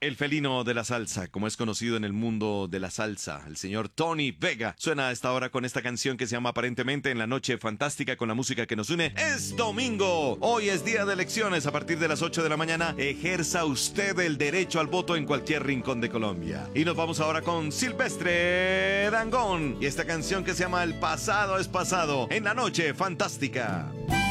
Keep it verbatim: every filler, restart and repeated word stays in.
El felino de la salsa, como es conocido en el mundo de la salsa, el señor Tony Vega, suena a esta hora con esta canción que se llama Aparentemente en la Noche Fantástica, con la música que nos une. Es domingo, hoy es día de elecciones. A partir de las ocho de la mañana, ejerza usted el derecho al voto en cualquier rincón de Colombia. Y nos vamos ahora con Silvestre Dangond y esta canción que se llama El pasado es pasado en la Noche Fantástica.